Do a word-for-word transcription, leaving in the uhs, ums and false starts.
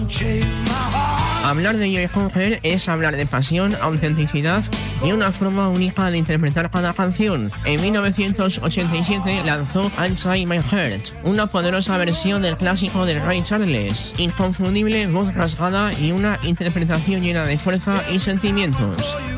Hablar de Joe Cocker es hablar de pasión, autenticidad y una forma única de interpretar cada canción. En mil novecientos ochenta y siete lanzó Inside My Heart, una poderosa versión del clásico de Ray Charles, inconfundible voz rasgada y una interpretación llena de fuerza y sentimientos.